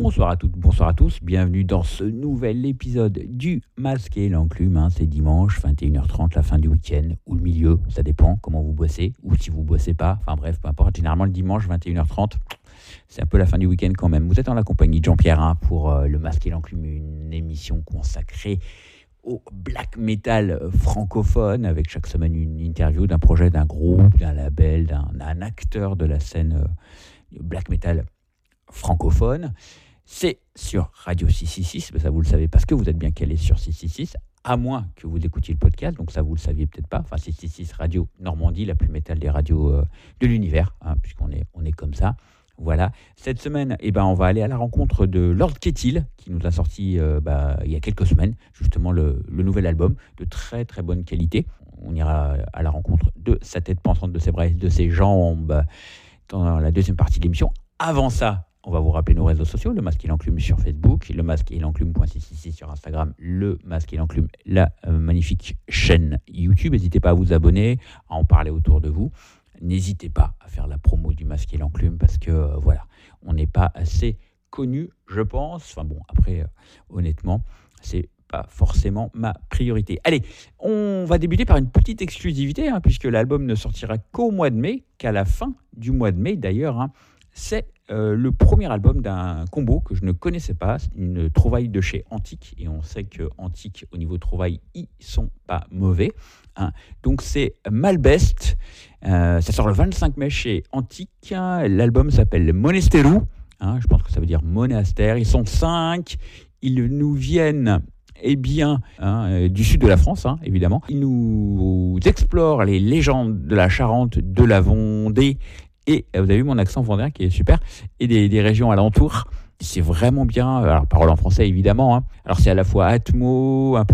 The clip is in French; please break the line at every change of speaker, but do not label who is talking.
Bonsoir à toutes, bonsoir à tous, bienvenue dans ce nouvel épisode du Masque et l'Enclume. C'est dimanche, 21h30, la fin du week-end, ou le milieu, ça dépend comment vous bossez, ou si vous bossez pas, enfin bref, peu importe, généralement le dimanche, 21h30, c'est un peu la fin du week-end quand même. Vous êtes en la compagnie de Jean-Pierre pour le Masque et l'Enclume, une émission consacrée au black metal francophone, avec chaque semaine une interview d'un projet, d'un groupe, d'un label, d'un acteur de la scène black metal francophone. C'est sur Radio 666, ça vous le savez parce que vous êtes bien calé sur 666, à moins que vous écoutiez le podcast, donc ça vous le saviez peut-être pas. Enfin, 666 Radio Normandie, la plus métal des radios de l'univers, puisqu'on est comme ça. Voilà. Cette semaine, on va aller à la rencontre de Lord Kettil, qui nous a sorti il y a quelques semaines, justement le nouvel album, de très très bonne qualité. On ira à la rencontre de sa tête pensante, de ses bras, de ses jambes, dans la deuxième partie de l'émission. Avant ça, on va vous rappeler nos réseaux sociaux, le Masque et l'Enclume sur Facebook, le Masque et l'Enclume.666 sur Instagram, le Masque et l'Enclume, la magnifique chaîne YouTube. N'hésitez pas à vous abonner, à en parler autour de vous. N'hésitez pas à faire la promo du Masque et l'Enclume parce que on n'est pas assez connu, je pense. Enfin bon, après, honnêtement, c'est pas forcément ma priorité. Allez, on va débuter par une petite exclusivité, puisque l'album ne sortira qu'au mois de mai, qu'à la fin du mois de mai d'ailleurs. C'est le premier album d'un combo que je ne connaissais pas, une trouvaille de chez Antique, et on sait que Antique, au niveau trouvaille, ils sont pas mauvais. Donc c'est Malbest, ça sort le 25 mai chez Antique, l'album s'appelle Monesteru, je pense que ça veut dire monastère, ils sont 5, ils nous viennent du sud de la France, évidemment. Ils nous explorent les légendes de la Charente, de la Vendée, et vous avez vu mon accent vendéen qui est super, et des régions alentours. C'est vraiment bien, alors parole en français évidemment, alors c'est à la fois Atmo, un peu